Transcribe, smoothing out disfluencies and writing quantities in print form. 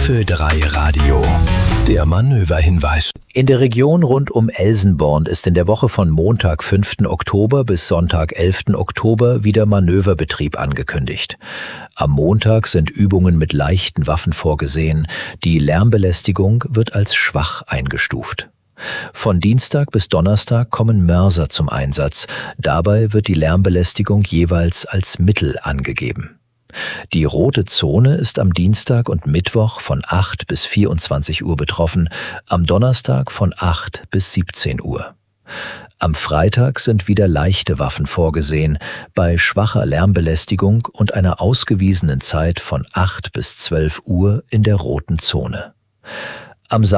Ö3 Radio. Der Manöverhinweis. In der Region rund um Elsenborn ist in der Woche von Montag, 5. Oktober bis Sonntag, 11. Oktober wieder Manöverbetrieb angekündigt. Am Montag sind Übungen mit leichten Waffen vorgesehen. Die Lärmbelästigung wird als schwach eingestuft. Von Dienstag bis Donnerstag kommen Mörser zum Einsatz. Dabei wird die Lärmbelästigung jeweils als mittel angegeben. Die rote Zone ist am Dienstag und Mittwoch von 8 bis 24 Uhr betroffen, am Donnerstag von 8 bis 17 Uhr. Am Freitag sind wieder leichte Waffen vorgesehen, bei schwacher Lärmbelästigung und einer ausgewiesenen Zeit von 8 bis 12 Uhr in der roten Zone. Am